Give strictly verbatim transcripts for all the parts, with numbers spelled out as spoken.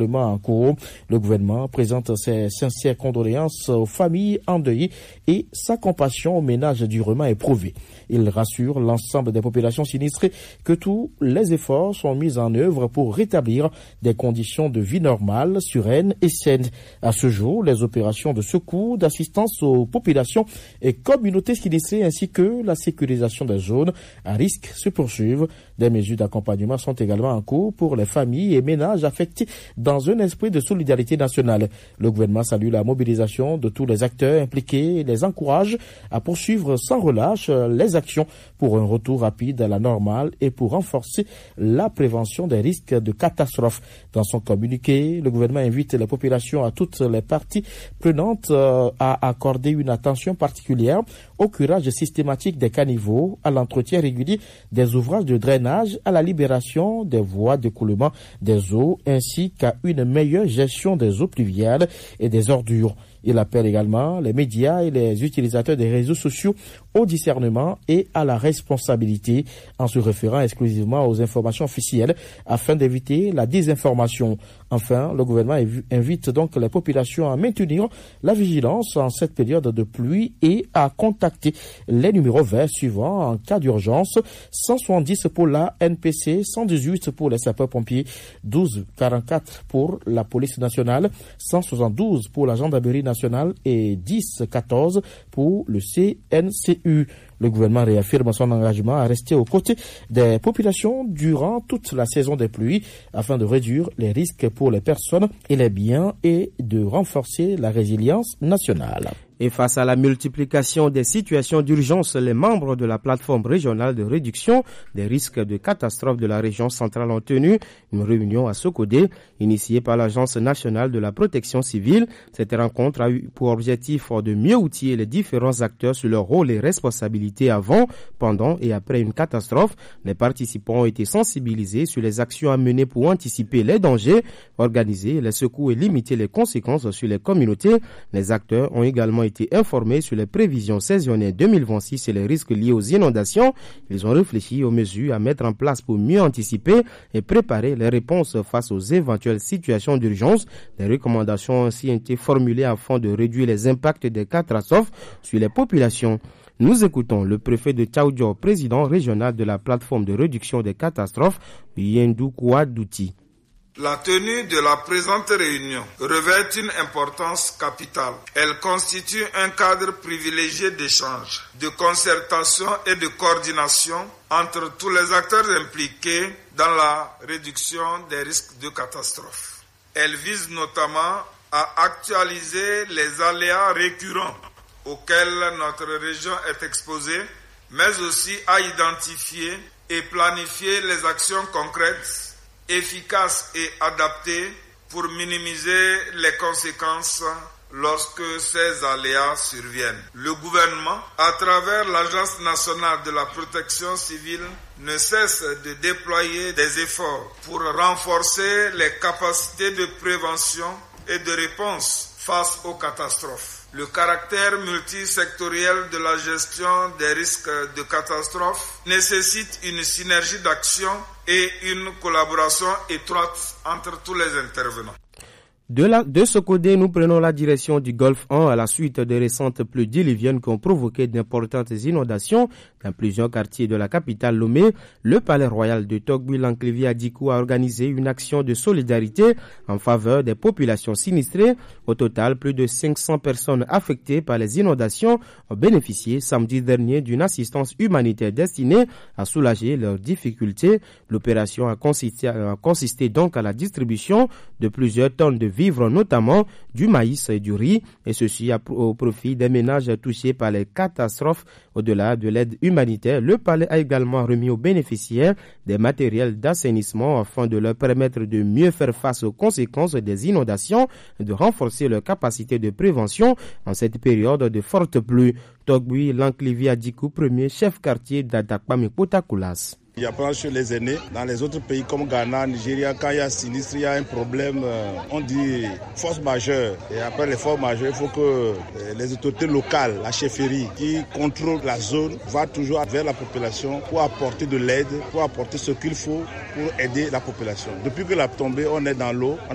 actuellement en cours. Le gouvernement présente ses sincères condoléances aux familles endeuillées et sa compassion aux ménages durement éprouvés. Il rassure l'ensemble des populations sinistrées que tous les efforts sont mis en œuvre pour rétablir des conditions de vie normales, sereines et saines. À ce jour, les opérations de secours, d'assistance aux populations et communautés sinistrées ainsi que la sécurisation des zones à risque se poursuivent. Des mesures d'accompagnement sont également en cours pour les familles et ménages affectés dans un esprit de solidarité nationale. Le gouvernement salue la mobilisation de tous les acteurs impliqués et les encourage à poursuivre sans relâche les actions pour un retour rapide à la normale et pour renforcer la prévention des risques de catastrophes. Dans son communiqué, le gouvernement invite les populations à toutes les parties prenantes à accorder une attention particulière au curage systématique des caniveaux, à l'entretien régulier des ouvrages de drainage, à la libération des voies d'écoulement des eaux, ainsi qu'à une meilleure gestion des eaux pluviales et des ordures. Il appelle également les médias et les utilisateurs des réseaux sociaux au discernement et à la responsabilité en se référant exclusivement aux informations officielles afin d'éviter la désinformation. Enfin, le gouvernement invite donc les populations à maintenir la vigilance en cette période de pluie et à contacter les numéros verts suivants en cas d'urgence: cent soixante-dix pour la N P C, cent dix-huit pour les sapeurs-pompiers, douze quarante-quatre pour la police nationale, cent soixante-douze pour la gendarmerie nationale et dix quatorze pour le C N C U. Le gouvernement réaffirme son engagement à rester aux côtés des populations durant toute la saison des pluies afin de réduire les risques pour les personnes et les biens et de renforcer la résilience nationale. Et face à la multiplication des situations d'urgence, les membres de la plateforme régionale de réduction des risques de catastrophes de la région centrale ont tenu une réunion à Sokodé, initiée par l'Agence nationale de la protection civile. Cette rencontre a eu pour objectif de mieux outiller les différents acteurs sur leur rôle et responsabilités avant, pendant et après une catastrophe. Les participants ont été sensibilisés sur les actions à mener pour anticiper les dangers, organiser les secours et limiter les conséquences sur les communautés. Les acteurs ont également été été informés sur les prévisions saisonnières deux mille vingt-six et les risques liés aux inondations. Ils ont réfléchi aux mesures à mettre en place pour mieux anticiper et préparer les réponses face aux éventuelles situations d'urgence. Des recommandations ont ainsi été formulées afin de réduire les impacts des catastrophes sur les populations. Nous écoutons le préfet de Tchaoudjo, président régional de la plateforme de réduction des catastrophes, Yendou Kouadouti. La tenue de la présente réunion revêt une importance capitale. Elle constitue un cadre privilégié d'échange, de concertation et de coordination entre tous les acteurs impliqués dans la réduction des risques de catastrophe. Elle vise notamment à actualiser les aléas récurrents auxquels notre région est exposée, mais aussi à identifier et planifier les actions concrètes, efficaces et adaptées pour minimiser les conséquences lorsque ces aléas surviennent. Le gouvernement, à travers l'Agence nationale de la protection civile, ne cesse de déployer des efforts pour renforcer les capacités de prévention et de réponse face aux catastrophes. Le caractère multisectoriel de la gestion des risques de catastrophe nécessite une synergie d'action et une collaboration étroite entre tous les intervenants. De, la, de ce côté, nous prenons la direction du Golfe un à la suite des récentes pluies diluviennes qui ont provoqué d'importantes inondations dans plusieurs quartiers de la capitale Lomé. Le palais royal de Togbu-Lanklevi-Adikou a organisé une action de solidarité en faveur des populations sinistrées. Au total, plus de cinq cents personnes affectées par les inondations ont bénéficié samedi dernier d'une assistance humanitaire destinée à soulager leurs difficultés. L'opération a consisté, a consisté donc à la distribution de plusieurs tonnes de vivres, notamment du maïs et du riz, et ceci au profit des ménages touchés par les catastrophes. Au-delà de l'aide humanitaire, le palais a également remis aux bénéficiaires des matériels d'assainissement afin de leur permettre de mieux faire face aux conséquences des inondations et de renforcer leur capacité de prévention en cette période de fortes pluies. Togbu-Lanklevi-Adikou, premier chef quartier d'Adakpamé-Potakoulas. Il y a pas chez les aînés. Dans les autres pays comme Ghana, Nigeria, quand il y a sinistre, il y a un problème, on dit force majeure. Et après les forces majeures, il faut que les autorités locales, la chefferie, qui contrôle la zone, va toujours vers la population pour apporter de l'aide, pour apporter ce qu'il faut pour aider la population. Depuis que la tombée, on est dans l'eau, on a pompé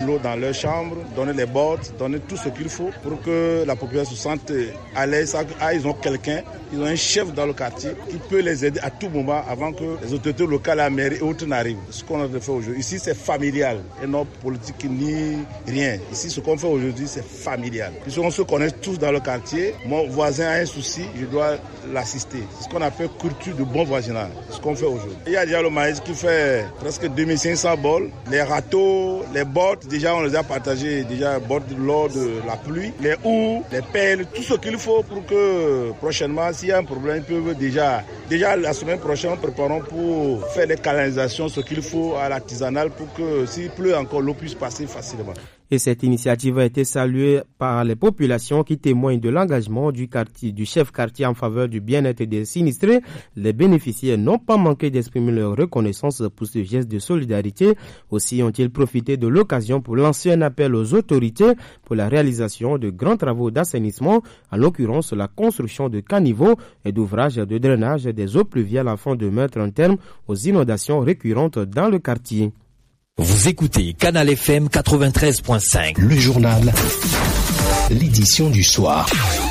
l'eau dans leur chambre, donner les bottes, donner tout ce qu'il faut pour que la population se sente à l'aise. Ah, ils ont quelqu'un, ils ont un chef dans le quartier qui peut les aider à tout moment avant que les autorités locales, la mairie et autres n'arrivent. Ce qu'on a fait aujourd'hui. Ici, c'est familial et non politique ni rien. Ici, ce qu'on fait aujourd'hui, c'est familial. Puisqu'on se connaît tous dans le quartier, mon voisin a un souci, je dois l'assister. C'est ce qu'on appelle culture de bon voisinage. C'est ce qu'on fait aujourd'hui. Il y a déjà le maïs qui fait presque deux mille cinq cents bols. Les râteaux, les bottes, déjà on les a partagés, déjà bottes lors de la pluie, les houes, les pelles, tout ce qu'il faut pour que prochainement, s'il y a un problème, ils peuvent déjà, déjà la semaine prochaine, nous préparons pour faire les canalisations, ce qu'il faut à l'artisanal pour que s'il pleut encore, l'eau puisse passer facilement. Et cette initiative a été saluée par les populations qui témoignent de l'engagement du quartier, du chef quartier en faveur du bien-être des sinistrés. Les bénéficiaires n'ont pas manqué d'exprimer leur reconnaissance pour ce geste de solidarité. Aussi ont-ils profité de l'occasion pour lancer un appel aux autorités pour la réalisation de grands travaux d'assainissement, en l'occurrence la construction de caniveaux et d'ouvrages de drainage des eaux pluviales afin de mettre un terme aux inondations récurrentes dans le quartier. Vous écoutez Canal F M quatre-vingt-treize point cinq. Le journal, l'édition du soir.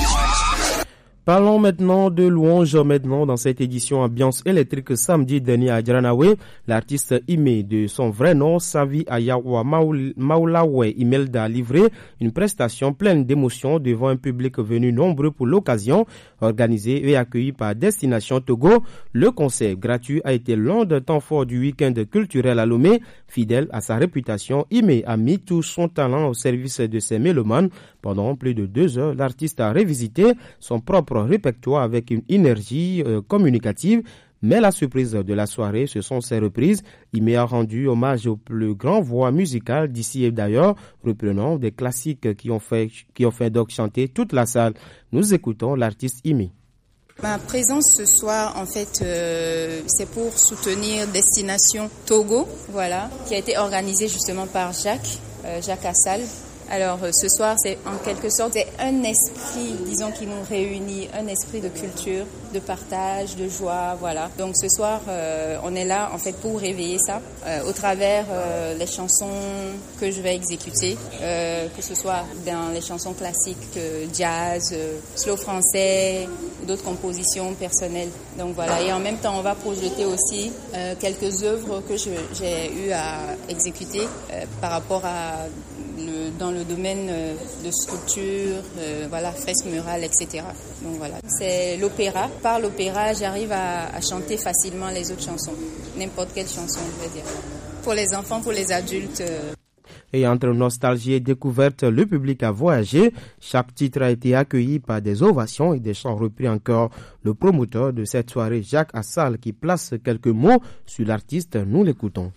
Parlons maintenant de louanges. Maintenant, dans cette édition ambiance électrique samedi dernier à Djiranawe, l'artiste Ime, de son vrai nom, Savi Ayawa Maulawe Imelda, a livré une prestation pleine d'émotions devant un public venu nombreux pour l'occasion. Organisé et accueilli par Destination Togo, le concert gratuit a été l'un des temps forts du week-end culturel à Lomé. Fidèle à sa réputation, Ime a mis tout son talent au service de ses mélomanes. Pendant plus de deux heures, l'artiste a révisité son propre répertoire avec une énergie euh, communicative. Mais la surprise de la soirée, ce sont ses reprises. Ime a rendu hommage aux plus grandes voix musicales d'ici et d'ailleurs, reprenant des classiques qui ont fait, qui ont fait donc chanter toute la salle. Nous écoutons l'artiste Ime. Ma présence ce soir, en fait, euh, c'est pour soutenir Destination Togo, voilà, qui a été organisée justement par Jacques, euh, Jacques Assal. Alors euh, ce soir, c'est en quelque sorte c'est un esprit, disons, qui nous réunit, un esprit de culture, de partage, de joie, voilà. Donc ce soir, euh, on est là en fait pour réveiller ça euh, au travers euh, les chansons que je vais exécuter, euh, que ce soit dans les chansons classiques, euh, jazz, euh, slow français, d'autres compositions personnelles. Donc voilà. Et en même temps, on va projeter aussi euh, quelques œuvres que je, j'ai eu à exécuter euh, par rapport à Le, dans le domaine de sculpture, euh, voilà, fresques murales, et cetera. Donc voilà, c'est l'opéra. Par l'opéra, j'arrive à, à chanter facilement les autres chansons, n'importe quelle chanson, je veux dire. Pour les enfants, pour les adultes. Euh... Et entre nostalgie et découverte, le public a voyagé. Chaque titre a été accueilli par des ovations et des chants repris en chœur. Le promoteur de cette soirée, Jacques Assal, qui place quelques mots sur l'artiste, nous l'écoutons.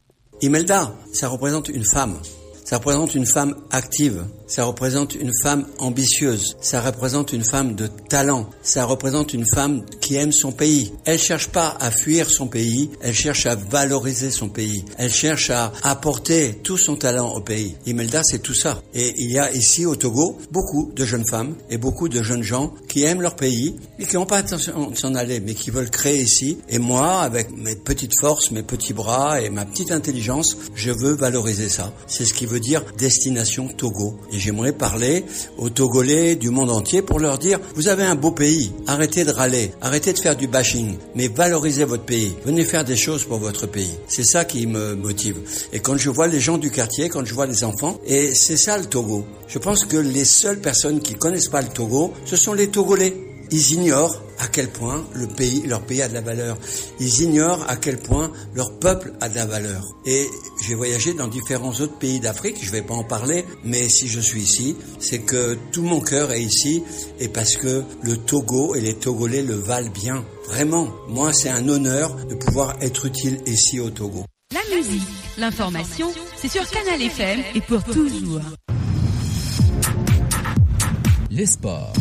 Imelda, ça représente une femme. Ça représente une femme active, ça représente une femme ambitieuse, ça représente une femme de talent, ça représente une femme qui aime son pays. Elle cherche pas à fuir son pays, elle cherche à valoriser son pays, elle cherche à apporter tout son talent au pays. Imelda, c'est tout ça. Et il y a ici au Togo beaucoup de jeunes femmes et beaucoup de jeunes gens qui aiment leur pays et qui n'ont pas intention de s'en aller, mais qui veulent créer ici. Et moi, avec mes petites forces, mes petits bras et ma petite intelligence, je veux valoriser ça. C'est ce qui veut dire Destination Togo. Et j'aimerais parler aux Togolais du monde entier pour leur dire, vous avez un beau pays, arrêtez de râler, arrêtez de faire du bashing, mais valorisez votre pays, venez faire des choses pour votre pays. C'est ça qui me motive. Et quand je vois les gens du quartier, quand je vois les enfants, et c'est ça le Togo. Je pense que les seules personnes qui connaissent pas le Togo, ce sont les Togolais. Ils ignorent à quel point le pays, leur pays a de la valeur. Ils ignorent à quel point leur peuple a de la valeur. Et j'ai voyagé dans différents autres pays d'Afrique, je vais pas en parler, mais si je suis ici, c'est que tout mon cœur est ici, et parce que le Togo et les Togolais le valent bien. Vraiment, moi c'est un honneur de pouvoir être utile ici au Togo. La musique, l'information, c'est sur Canal F M et pour toujours. Les sports.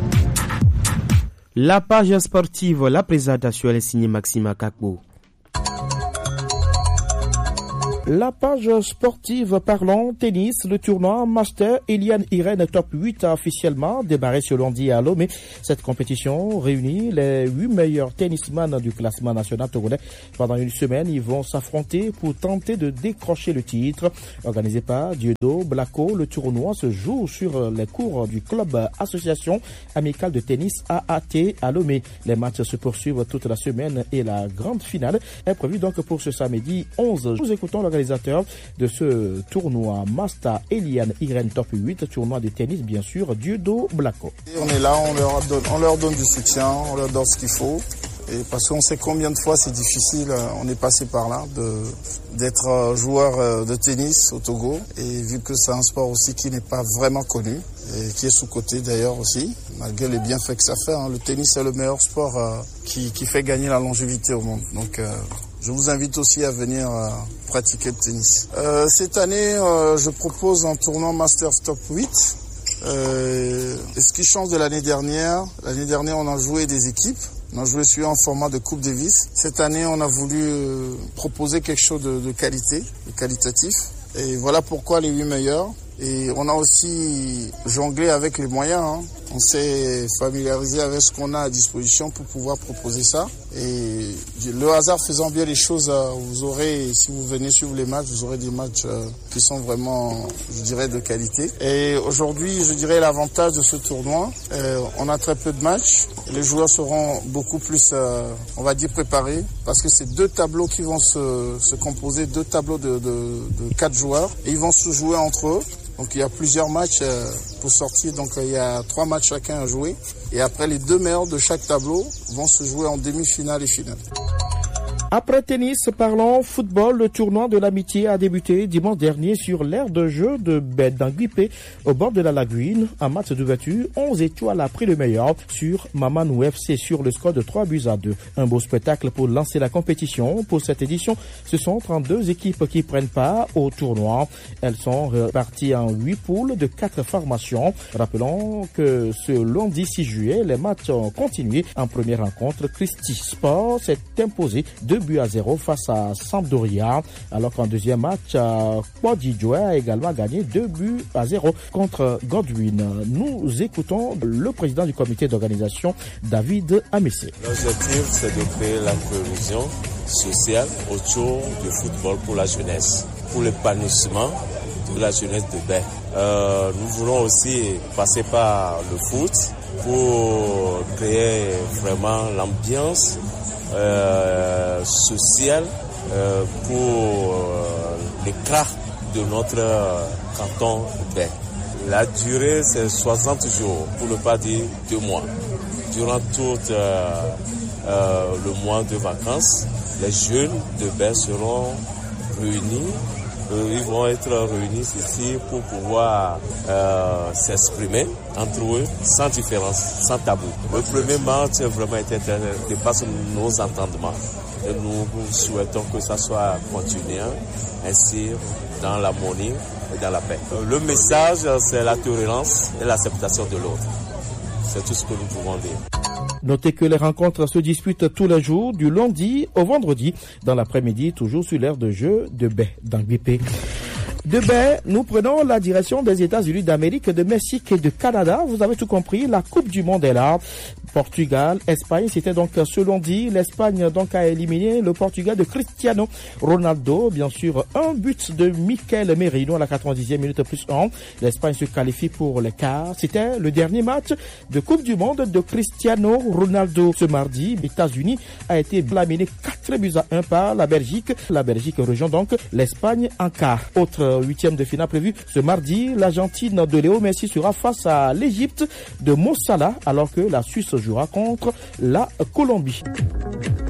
La page sportive, la présentation est signée Maxima Kakbo. La page sportive parlant tennis, le tournoi Master Eliane Irène Top huit a officiellement démarré ce lundi à Lomé. Cette compétition réunit les huit meilleurs tennisman du classement national togolais. Pendant une semaine, ils vont s'affronter pour tenter de décrocher le titre. Organisé par Dieudo Blacko, le tournoi se joue sur les cours du club association amicale de tennis A A T à Lomé. Les matchs se poursuivent toute la semaine et la grande finale est prévue donc pour ce samedi onze. Nous écoutons l'organisateur de ce tournoi Master Eliane Irène Top huit, tournoi de tennis bien sûr, Dieudo Blacko. On est là, on leur donne, on leur donne du soutien, on leur donne ce qu'il faut. Et parce qu'on sait combien de fois c'est difficile, on est passé par là, de, d'être joueur de tennis au Togo. Et vu que c'est un sport aussi qui n'est pas vraiment connu, et qui est sous-coté d'ailleurs aussi, malgré les bienfaits que ça fait. Hein. Le tennis est le meilleur sport euh, qui, qui fait gagner la longévité au monde. Donc euh, je vous invite aussi à venir euh, pratiquer le tennis. Euh, cette année, euh, je propose un tournoi Masters Top huit. Euh, et ce qui change de l'année dernière, l'année dernière on a joué des équipes. On a joué sur un format de Coupe Davis. Cette année, on a voulu euh, proposer quelque chose de, de qualité, de qualitatif. Et voilà pourquoi les huit meilleurs. Et on a aussi jonglé avec les moyens. Hein. On s'est familiarisé avec ce qu'on a à disposition pour pouvoir proposer ça. Et le hasard faisant bien les choses, vous aurez, si vous venez suivre les matchs, vous aurez des matchs qui sont vraiment, je dirais, de qualité. Et aujourd'hui, je dirais l'avantage de ce tournoi, euh, on a très peu de matchs. Les joueurs seront beaucoup plus, euh, on va dire, préparés, parce que c'est deux tableaux qui vont se, se composer, deux tableaux de, de, de quatre joueurs, et ils vont se jouer entre eux. Donc il y a plusieurs matchs euh, pour sortir, donc il y a trois matchs chacun à jouer. Et après, les deux meilleurs de chaque tableau vont se jouer en demi-finale et finale. Après tennis, parlons football. Le tournoi de l'amitié a débuté dimanche dernier sur l'aire de jeu de Bedanguipé, au bord de la lagune. Un match d'ouverture, onze étoiles a pris le meilleur sur Mamanou F C sur le score de trois buts à deux. Un beau spectacle pour lancer la compétition. Pour cette édition, ce sont trente-deux équipes qui prennent part au tournoi. Elles sont réparties en huit poules de quatre formations. Rappelons que ce lundi six juillet, les matchs ont continué. En première rencontre, Christy Sport s'est imposé deux buts à zéro face à Sampdoria, alors qu'en deuxième match, Quadidjoe a également gagné deux buts à zéro contre Godwin. Nous écoutons le président du comité d'organisation, David Amessé. L'objectif, c'est de créer la cohésion sociale autour du football pour la jeunesse, pour l'épanouissement de la jeunesse de Baie. Euh, nous voulons aussi passer par le foot pour créer vraiment l'ambiance Euh, social euh, pour euh, l'éclat de notre euh, canton Baie. La durée, c'est soixante jours, pour ne pas dire deux mois. Durant tout euh, euh, le mois de vacances, les jeunes de Baie seront réunis. Euh, ils vont être réunis ici pour pouvoir euh, s'exprimer entre eux sans différence, sans tabou. Le premier match vraiment été dépasse nos entendements. Et nous souhaitons que ça soit continué ainsi dans l'harmonie et dans la paix. Le message, c'est la tolérance et l'acceptation de l'autre. C'est tout ce que nous pouvons dire. Notez que les rencontres se disputent tous les jours, du lundi au vendredi, dans l'après-midi, toujours sur l'aire de jeu de Bedanguipé. De Baie, nous prenons la direction des États-Unis d'Amérique, de Mexique et de Canada. Vous avez tout compris, la Coupe du Monde est là. Portugal, Espagne, c'était donc ce lundi. L'Espagne donc a éliminé le Portugal de Cristiano Ronaldo. Bien sûr, un but de Mikel Merino à la quatre-vingt-dixième minute plus un. L'Espagne se qualifie pour les quarts. C'était le dernier match de Coupe du Monde de Cristiano Ronaldo. Ce mardi, les États-Unis a été laminé quatre buts à un par la Belgique. La Belgique rejoint donc l'Espagne en quart. Autre huitième de finale prévu ce mardi, l'Argentine de Léo Messi sera face à l'Égypte de Mo Salah, alors que la Suisse jouera contre la Colombie.